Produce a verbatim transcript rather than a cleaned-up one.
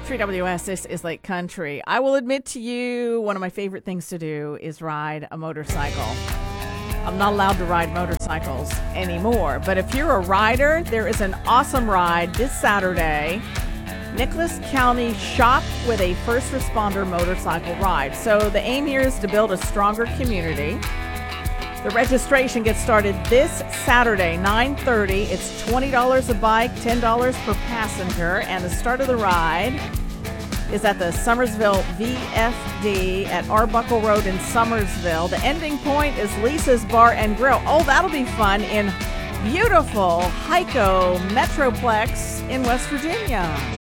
three W S, this is Lake Country. I will admit to you, one of my favorite things to do is ride a motorcycle. I'm not allowed to ride motorcycles anymore, but if you're a rider, there is an awesome ride this Saturday. Nicholas County Shop with a First Responder Motorcycle Ride. So the aim here is to build a stronger community. The registration gets started this Saturday, nine thirty. It's twenty dollars a bike, ten dollars per passenger, and the start of the ride is at the Summersville V F D at Arbuckle Road in Summersville. The ending point is Lisa's Bar and Grill. Oh, that'll be fun in beautiful Hico Metroplex in West Virginia.